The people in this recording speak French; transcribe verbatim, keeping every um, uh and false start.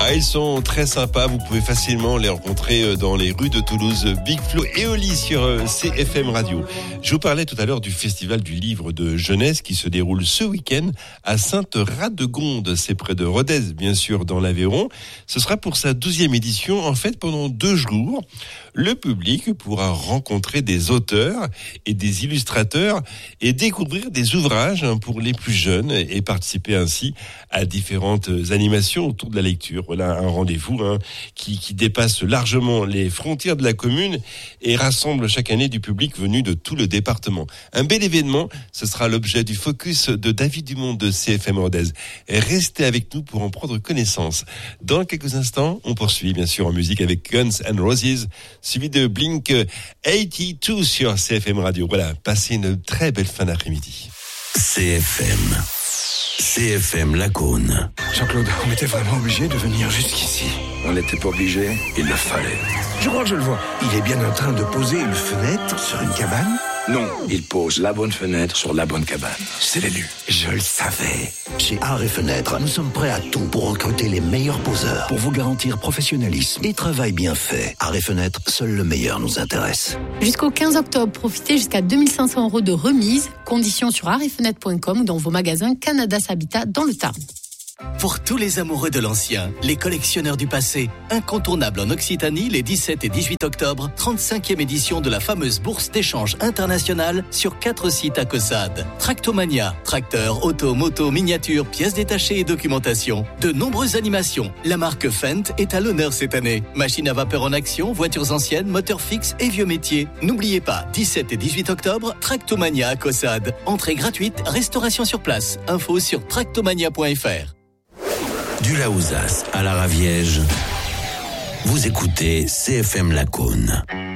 Ah, ils sont très sympas, vous pouvez facilement les rencontrer dans les rues de Toulouse. Big Flo et Oli sur C F M Radio. Je vous parlais tout à l'heure du festival du livre de jeunesse qui se déroule ce week-end à Sainte-Radegonde. C'est près de Rodez, bien sûr, dans l'Aveyron. Ce sera pour sa douzième édition. En fait, pendant deux jours, le public pourra rencontrer des auteurs et des illustrateurs et découvrir des ouvrages pour les plus jeunes et participer ainsi à différentes animations autour de la lecture. Voilà un rendez-vous hein, qui, qui dépasse largement les frontières de la commune et rassemble chaque année du public venu de tout le département. Un bel événement, ce sera l'objet du focus de David Dumont de C F M Rodez. Restez avec nous pour en prendre connaissance. Dans quelques instants, on poursuit bien sûr en musique avec Guns N' Roses, suivi de Blink quatre-vingt-deux sur C F M Radio. Voilà, passez une très belle fin d'après-midi. C F M. C F M Lacaune. Jean-Claude, on était vraiment obligé de venir jusqu'ici. On n'était pas obligé, il le fallait. Je crois que je le vois. Il est bien en train de poser une fenêtre sur une cabane. Non, il pose la bonne fenêtre sur la bonne cabane. C'est l'élu. Je le savais. Chez Art et Fenêtre, nous sommes prêts à tout pour recruter les meilleurs poseurs, pour vous garantir professionnalisme et travail bien fait. Art et Fenêtre, seul le meilleur nous intéresse. Jusqu'au quinze octobre, profitez jusqu'à deux mille cinq cents euros de remise. Conditions sur art et fenêtre point com ou dans vos magasins Canadas Habitat dans le Tarn. Pour tous les amoureux de l'ancien, les collectionneurs du passé, incontournable en Occitanie les dix-sept et dix-huit octobre, trente-cinquième édition de la fameuse bourse d'échange internationale sur quatre sites à Caussade. Tractomania, tracteurs, auto, moto, miniatures, pièces détachées et documentation. De nombreuses animations. La marque Fendt est à l'honneur cette année. Machines à vapeur en action, voitures anciennes, moteurs fixes et vieux métiers. N'oubliez pas, dix-sept et dix-huit octobre, Tractomania à Caussade. Entrée gratuite, restauration sur place. Info sur tractomania point f r. Du Laouzas à la Raviège, vous écoutez C F M Lacaune.